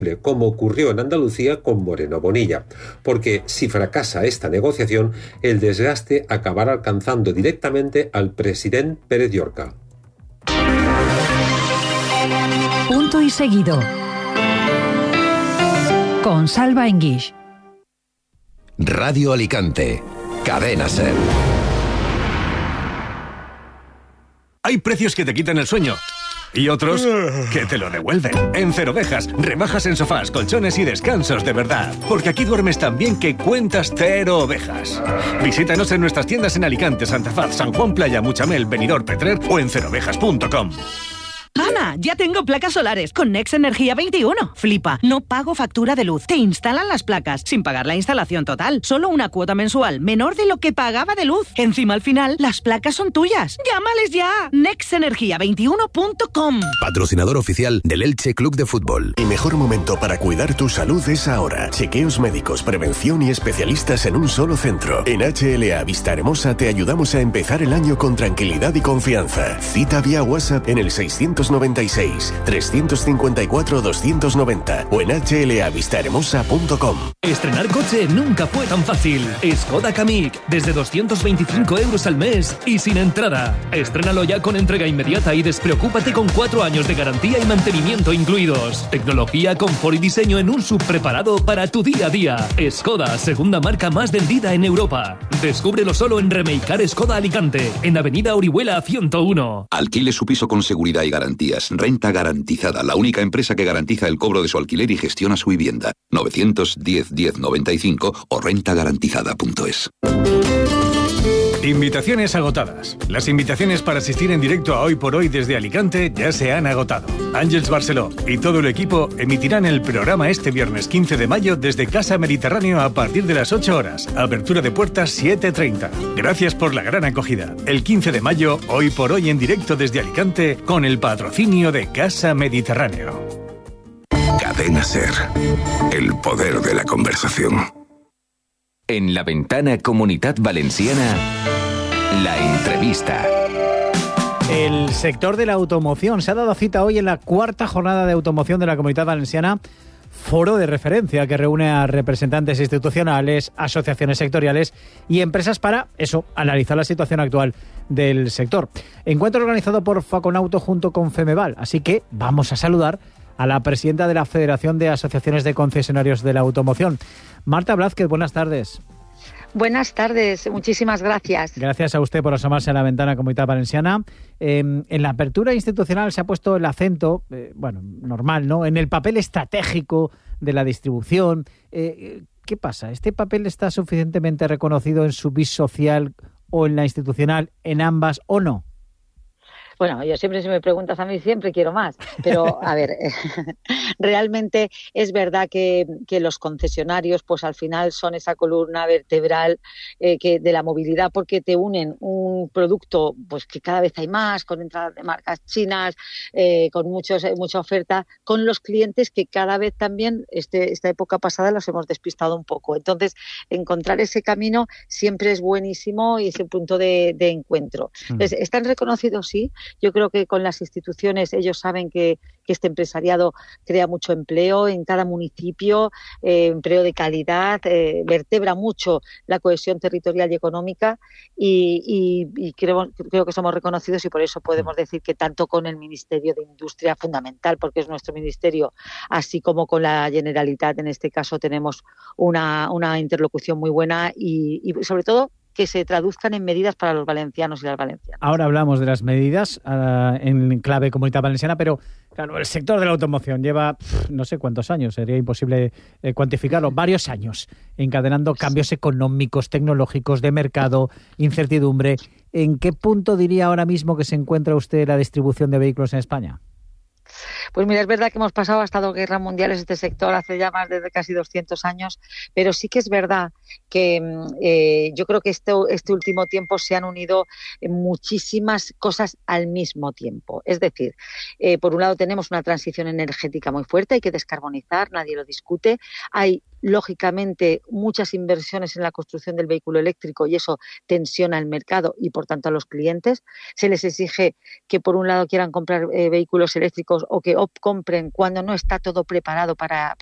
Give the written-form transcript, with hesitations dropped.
como ocurrió en Andalucía con Moreno Bonilla, porque si fracasa esta negociación, el desgaste acabará alcanzando directamente al presidente Pérez Llorca. Punto y seguido. Con Salva Enguix. Radio Alicante. Cadena SER. Hay precios que te quitan el sueño. Y otros que te lo devuelven. En Cero Ovejas, rebajas en sofás, colchones y descansos de verdad. Porque aquí duermes tan bien que cuentas cero ovejas. Visítanos en nuestras tiendas en Alicante, Santa Faz, San Juan, Playa, Muchamel, Benidorm, Petrer o en ceroovejas.com. Ana, ya tengo placas solares con Nex Energía 21. Flipa, no pago factura de luz. Te instalan las placas sin pagar la instalación total. Solo una cuota mensual menor de lo que pagaba de luz. Encima al final, las placas son tuyas. ¡Llámales ya! nexenergia21.com. Patrocinador oficial del Elche Club de Fútbol. El mejor momento para cuidar tu salud es ahora. Chequeos médicos, prevención y especialistas en un solo centro. En HLA Vista Hermosa te ayudamos a empezar el año con tranquilidad y confianza. Cita vía WhatsApp en el 696-354-290 o en hlavistahermosa.com. Estrenar coche nunca fue tan fácil. Skoda Kamiq, desde 225 euros al mes y sin entrada. Estrénalo ya con entrega inmediata y despreocúpate con 4 años de garantía y mantenimiento incluidos. Tecnología, confort y diseño en un sub preparado para tu día a día. Skoda, segunda marca más vendida en Europa. Descúbrelo solo en Remeicar Skoda Alicante, en Avenida Orihuela 101. Alquile su piso con seguridad y garantías. Renta Garantizada, la única empresa que garantiza el cobro de su alquiler y gestiona su vivienda. 910-1095 o rentagarantizada.es. Invitaciones agotadas. Las invitaciones para asistir en directo a Hoy por Hoy desde Alicante ya se han agotado. Ángels Barceló y todo el equipo emitirán el programa este viernes 15 de mayo desde Casa Mediterráneo a partir de las 8 horas. Apertura de puertas 7:30. Gracias por la gran acogida. El 15 de mayo, Hoy por Hoy en directo desde Alicante con el patrocinio de Casa Mediterráneo. Cadena SER. El poder de la conversación. En La Ventana Comunitat Valenciana, la entrevista. El sector de la automoción se ha dado cita hoy en la 4ª jornada de automoción de la Comunidad Valenciana, foro de referencia que reúne a representantes institucionales, asociaciones sectoriales y empresas para, analizar la situación actual del sector. Encuentro organizado por Faconauto junto con Femeval, así que vamos a saludar a la presidenta de la Federación de Asociaciones de Concesionarios de la Automoción. Marta Blázquez, buenas tardes. Buenas tardes, muchísimas gracias. Gracias a usted por asomarse a la ventana Comunidad Valenciana. En la apertura institucional se ha puesto el acento, normal, ¿no?, en el papel estratégico de la distribución. ¿Qué pasa? ¿Este papel está suficientemente reconocido en su vis social o en la institucional, en ambas o no? Bueno, yo siempre, si me preguntas a mí, siempre quiero más. Pero, a ver, realmente es verdad que los concesionarios, pues al final son esa columna vertebral de la movilidad, porque te unen un producto pues que cada vez hay más, con entradas de marcas chinas, con mucha oferta, con los clientes que cada vez también, esta época pasada, los hemos despistado un poco. Entonces, encontrar ese camino siempre es buenísimo y ese punto de encuentro. Entonces, ¿están reconocidos? Sí. Yo creo que con las instituciones ellos saben que este empresariado crea mucho empleo en cada municipio, empleo de calidad, vertebra mucho la cohesión territorial y económica y creo que somos reconocidos y por eso podemos decir que tanto con el Ministerio de Industria, fundamental, porque es nuestro ministerio, así como con la Generalitat, en este caso tenemos una interlocución muy buena y sobre todo que se traduzcan en medidas para los valencianos y las valencianas. Ahora hablamos de las medidas en clave Comunidad Valenciana, pero claro, el sector de la automoción lleva no sé cuántos años, sería imposible cuantificarlo, varios años, encadenando cambios económicos, tecnológicos, de mercado, incertidumbre. ¿En qué punto diría ahora mismo que se encuentra usted la distribución de vehículos en España? Pues mira, es verdad que hemos pasado hasta 2 guerras mundiales este sector hace ya más de casi 200 años, pero sí que es verdad que yo creo que este último tiempo se han unido muchísimas cosas al mismo tiempo. Es decir, por un lado tenemos una transición energética muy fuerte, hay que descarbonizar, nadie lo discute. Hay lógicamente muchas inversiones en la construcción del vehículo eléctrico y eso tensiona el mercado y por tanto a los clientes. Se les exige que por un lado quieran comprar vehículos eléctricos o que compren cuando no está todo preparado para